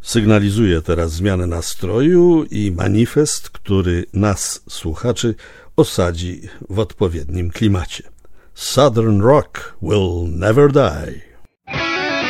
sygnalizuje teraz zmianę nastroju i manifest, który nas, słuchaczy, osadzi w odpowiednim klimacie. Southern Rock will never die.